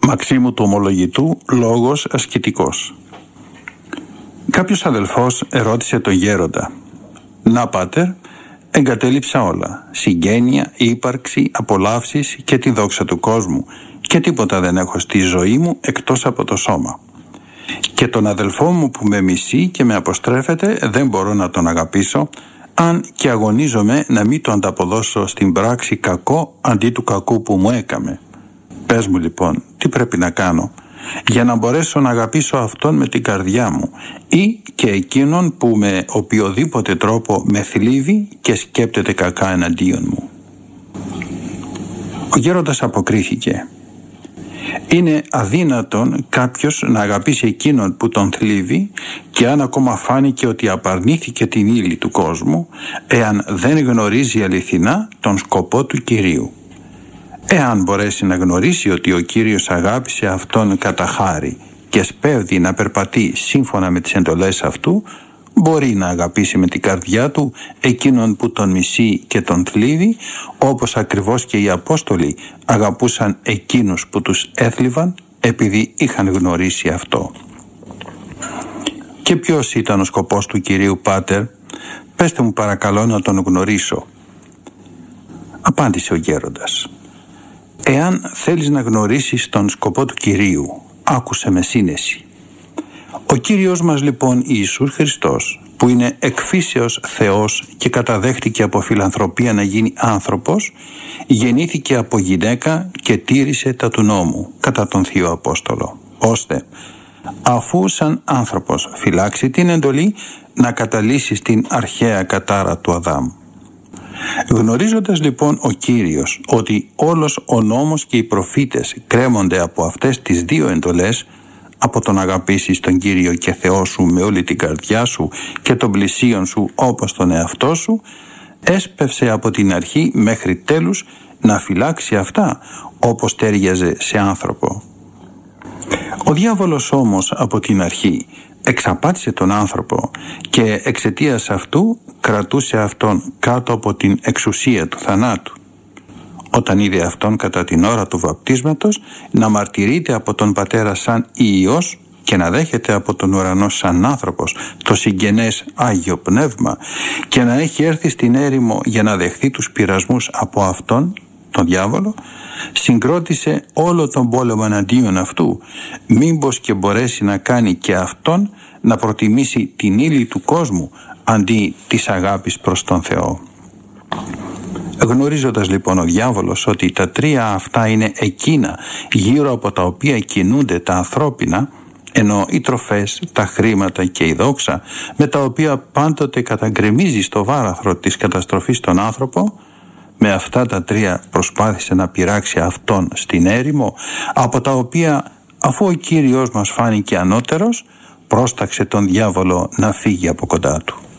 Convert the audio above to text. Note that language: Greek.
Μαξίμου του Ομολογητού, λόγος ασκητικός. Κάποιος αδελφός ερώτησε τον γέροντα: «Να, πάτερ, εγκατέλειψα όλα, συγγένεια, ύπαρξη, απολαύσεις και τη δόξα του κόσμου, και τίποτα δεν έχω στη ζωή μου εκτός από το σώμα. Και τον αδελφό μου που με μισεί και με αποστρέφεται δεν μπορώ να τον αγαπήσω, αν και αγωνίζομαι να μην το ανταποδώσω στην πράξη κακό αντί του κακού που μου έκαμε. Πες μου λοιπόν, τι πρέπει να κάνω για να μπορέσω να αγαπήσω αυτόν με την καρδιά μου ή και εκείνον που με οποιοδήποτε τρόπο με θλίβει και σκέπτεται κακά εναντίον μου?» Ο γέροντας αποκρίθηκε: «Είναι αδύνατον κάποιος να αγαπήσει εκείνον που τον θλίβει, και αν ακόμα φάνηκε ότι απαρνήθηκε την ύλη του κόσμου, εάν δεν γνωρίζει αληθινά τον σκοπό του Κυρίου. Εάν μπορέσει να γνωρίσει ότι ο Κύριος αγάπησε αυτόν κατά χάρη και σπέβδει να περπατεί σύμφωνα με τις εντολές αυτού, μπορεί να αγαπήσει με την καρδιά του εκείνον που τον μισεί και τον θλίβει, όπως ακριβώς και οι Απόστολοι αγαπούσαν εκείνους που τους έθλιβαν επειδή είχαν γνωρίσει αυτό». «Και ποιος ήταν ο σκοπός του Κυρίου, πάτερ? Πέστε μου παρακαλώ να τον γνωρίσω». Απάντησε ο γέροντας: «Εάν θέλεις να γνωρίσεις τον σκοπό του Κυρίου, άκουσε με σύνεση. Ο Κύριος μας λοιπόν Ιησούς Χριστός, που είναι εκ φύσεως Θεός και καταδέχτηκε από φιλανθρωπία να γίνει άνθρωπος, γεννήθηκε από γυναίκα και τήρησε τα του νόμου κατά τον Θείο Απόστολο, ώστε αφού σαν άνθρωπος φυλάξει την εντολή να καταλύσει στην αρχαία κατάρα του Αδάμ. Γνωρίζοντας λοιπόν ο Κύριος ότι όλος ο νόμος και οι προφήτες κρέμονται από αυτές τις δύο εντολές, από τον αγαπήσεις τον Κύριο και Θεό σου με όλη την καρδιά σου και τον πλησίον σου όπως τον εαυτό σου, έσπευσε από την αρχή μέχρι τέλους να φυλάξει αυτά όπως τέριαζε σε άνθρωπο. Ο διάβολος όμως από την αρχή εξαπάτησε τον άνθρωπο και εξαιτίας αυτού κρατούσε αυτόν κάτω από την εξουσία του θανάτου. Όταν είδε αυτόν κατά την ώρα του βαπτίσματος να μαρτυρείται από τον Πατέρα σαν Υιός και να δέχεται από τον ουρανό σαν άνθρωπος το συγγενές Άγιο Πνεύμα και να έχει έρθει στην έρημο για να δεχθεί τους πειρασμούς από αυτόν, τον διάβολο, συγκρότησε όλο τον πόλεμο εναντίον αυτού, μήπως και μπορέσει να κάνει και αυτόν να προτιμήσει την ύλη του κόσμου αντί της αγάπης προς τον Θεό. Γνωρίζοντας λοιπόν ο διάβολος ότι τα τρία αυτά είναι εκείνα γύρω από τα οποία κινούνται τα ανθρώπινα, ενώ οι τροφές, τα χρήματα και η δόξα, με τα οποία πάντοτε καταγκρεμίζει στο βάραθρο της καταστροφής τον άνθρωπο, με αυτά τα τρία προσπάθησε να πειράξει αυτόν στην έρημο, από τα οποία, αφού ο Κύριος μας φάνηκε ανώτερος, πρόσταξε τον διάβολο να φύγει από κοντά του.